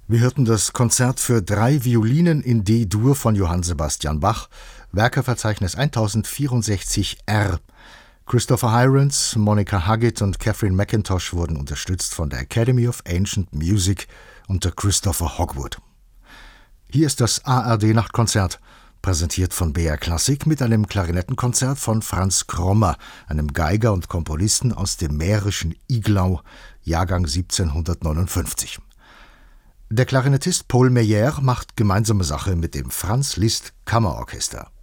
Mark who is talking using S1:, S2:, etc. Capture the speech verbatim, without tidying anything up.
S1: Wir hörten das Konzert für drei Violinen in D-Dur von Johann Sebastian Bach, Werkeverzeichnis tausendvierundsechzig R. Christopher Hirons, Monica Huggett und Catherine McIntosh wurden unterstützt von der Academy of Ancient Music unter Christopher Hogwood. Hier ist das A R D-Nachtkonzert, präsentiert von B R Klassik mit einem Klarinettenkonzert von Franz Krommer, einem Geiger und Komponisten aus dem mährischen Iglau, Jahrgang siebzehnhundertneunundfünfzig. Der Klarinettist Paul Meyer macht gemeinsame Sache mit dem Franz Liszt Kammerorchester.